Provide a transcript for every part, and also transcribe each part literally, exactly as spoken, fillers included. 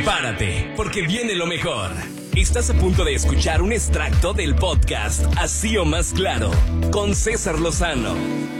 Prepárate, porque viene lo mejor. Estás a punto de escuchar un extracto del podcast Así o Más Claro, con César Lozano.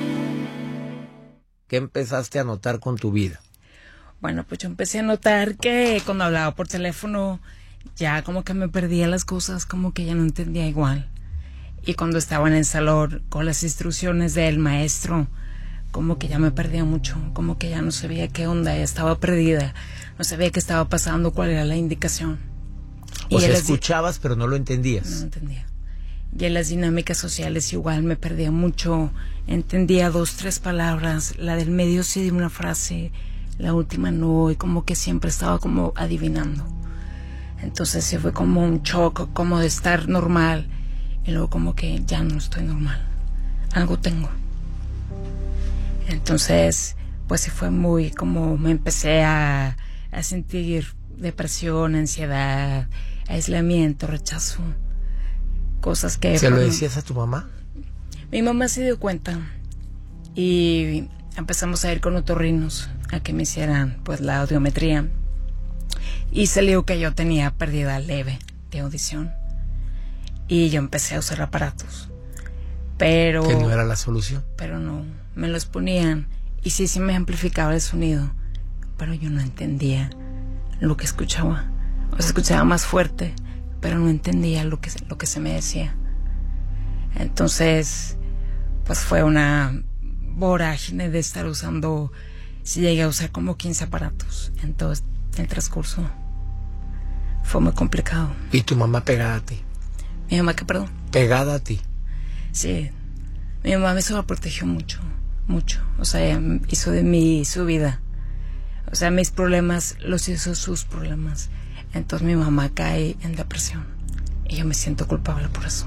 ¿Qué empezaste a notar con tu vida? Bueno, pues yo empecé a notar que cuando hablaba por teléfono ya como que me perdía las cosas, como que ya no entendía igual. Y cuando estaba en el salón con las instrucciones del maestro, como que ya me perdía mucho, como que ya no sabía qué onda, ya estaba perdida, no sabía qué estaba pasando, cuál era la indicación. O y sea, las escuchabas pero no lo entendías. No entendía. Y en las dinámicas sociales igual me perdía mucho, entendía dos, tres palabras, la del medio sí de una frase, la última no, y como que siempre estaba como adivinando. Entonces sí fue como un shock, como de estar normal, y luego como que ya no estoy normal, algo tengo. Entonces, pues sí fue muy como me empecé a, a sentir depresión, ansiedad, aislamiento, rechazo, cosas que... ¿Se lo decías a tu mamá? Mi mamá se dio cuenta y empezamos a ir con otorrinos a que me hicieran pues la audiometría y salió que yo tenía pérdida leve de audición y yo empecé a usar aparatos, pero... Que no era la solución. Pero no, me los ponían y sí, sí me amplificaba el sonido, pero yo no entendía lo que escuchaba. O sea, escuchaba más fuerte, pero no entendía lo que, lo que se me decía. Entonces, pues fue una vorágine de estar usando, sí llegué a usar como quince aparatos en todo el transcurso. Fue muy complicado. ¿Y tu mamá pegada a ti? ¿Mi mamá qué, perdón? Pegada a ti. Sí, mi mamá me sobreprotegió mucho, mucho. O sea, hizo de mí su vida. O sea, mis problemas los hizo sus problemas. Entonces mi mamá cae en depresión y yo me siento culpable por eso.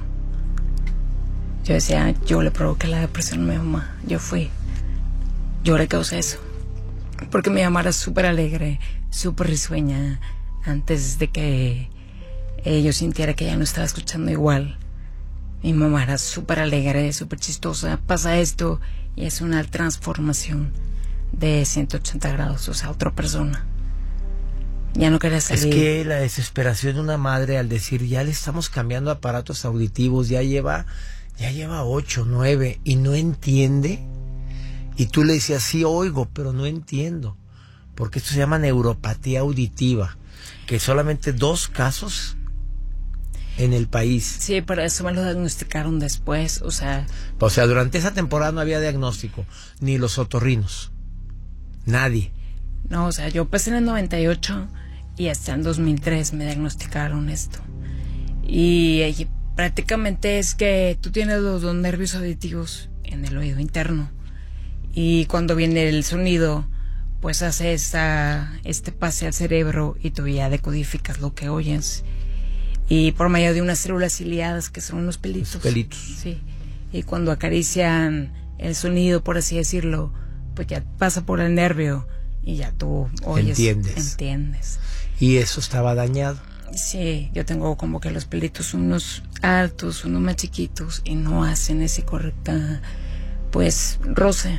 Yo decía, yo le provoqué la depresión a mi mamá, yo fui, yo le causé eso. Porque mi mamá era súper alegre, súper risueña, antes de que eh, yo sintiera que ya no estaba escuchando igual. Mi mamá era súper alegre, súper chistosa, pasa esto y es una transformación de ciento ochenta grados, o sea, otra persona. Ya no quería salir. Es que la desesperación de una madre al decir, ya le estamos cambiando aparatos auditivos, ya lleva, ya lleva ocho, nueve, y no entiende. Y tú le decías, sí oigo, pero no entiendo. Porque esto se llama neuropatía auditiva, que solamente dos casos en el país. Sí, pero eso me lo diagnosticaron después, o sea... O sea, durante esa temporada no había diagnóstico, ni los otorrinos, nadie. No, o sea, yo empecé en el noventa y ocho y hasta en dos mil tres me diagnosticaron esto. Y, y prácticamente es que tú tienes los dos nervios auditivos en el oído interno. Y cuando viene el sonido, pues hace esta, este pase al cerebro y tú ya decodificas lo que oyes. Y por medio de unas células ciliadas que son unos pelitos. Los pelitos. Sí. Y cuando acarician el sonido, por así decirlo, pues ya pasa por el nervio y ya tú oyes. Entiendes. Entiendes. Y eso estaba dañado. Sí, yo tengo como que los pelitos unos altos, unos más chiquitos y no hacen ese correcta, pues, roce.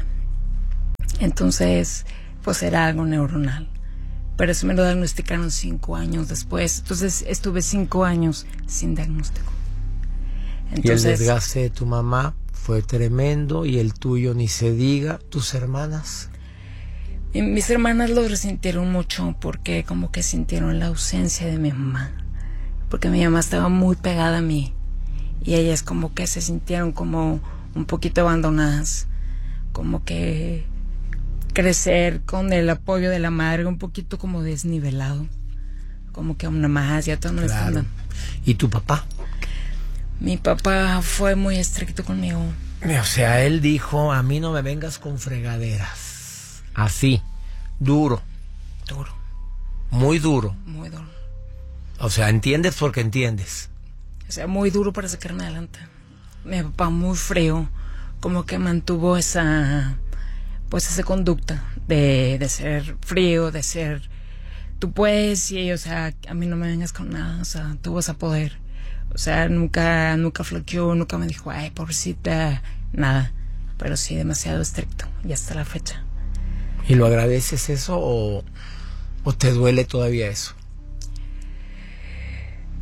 Entonces, pues era algo neuronal. Pero eso me lo diagnosticaron cinco años después. Entonces estuve cinco años sin diagnóstico. Entonces, y el desgaste de tu mamá fue tremendo y el tuyo ni se diga. ¿Tus hermanas? Y mis hermanas lo resintieron mucho porque como que sintieron la ausencia de mi mamá. Porque mi mamá estaba muy pegada a mí. Y ellas como que se sintieron como un poquito abandonadas. Como que crecer con el apoyo de la madre un poquito como desnivelado. Como que una más, ya todo no le Claro. están. ¿Y tu papá? Mi papá fue muy estricto conmigo. O sea, él dijo, a mí no me vengas con fregaderas. Así, duro. Duro. Muy duro. Muy duro. O sea, entiendes porque entiendes. O sea, muy duro para sacarme adelante. Mi papá muy frío, como que mantuvo esa, pues esa conducta de, de ser frío, de ser, tú puedes, y o sea, a mí no me vengas con nada, o sea, tú vas a poder. O sea, nunca, nunca floqueó, nunca me dijo, ay, pobrecita, nada. Pero sí, demasiado estricto, y hasta la fecha. ¿Y lo agradeces eso o, o te duele todavía eso?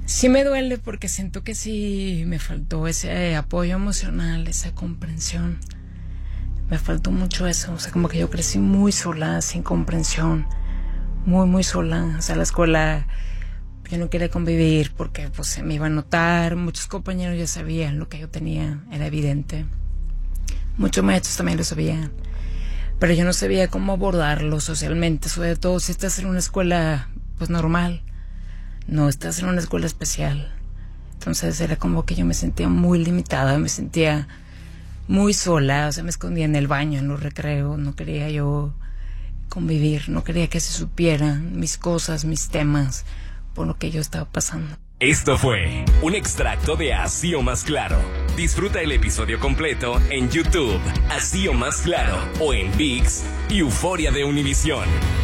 Sí me duele porque siento que sí me faltó ese apoyo emocional, esa comprensión. Me faltó mucho eso, o sea, como que yo crecí muy sola, sin comprensión, muy, muy sola. O sea, la escuela, yo no quería convivir porque pues se me iba a notar. Muchos compañeros ya sabían lo que yo tenía, era evidente. Muchos maestros también lo sabían, pero yo no sabía cómo abordarlo socialmente, sobre todo si estás en una escuela pues normal. No, estás en una escuela especial. Entonces era como que yo me sentía muy limitada, me sentía muy sola, o sea, me escondía en el baño, en los recreos, no quería yo convivir, no quería que se supieran mis cosas, mis temas, por lo que yo estaba pasando. Esto fue un extracto de Así o Más Claro. Disfruta el episodio completo en YouTube, Así o Más Claro, o en ViX y Euforia de Univisión.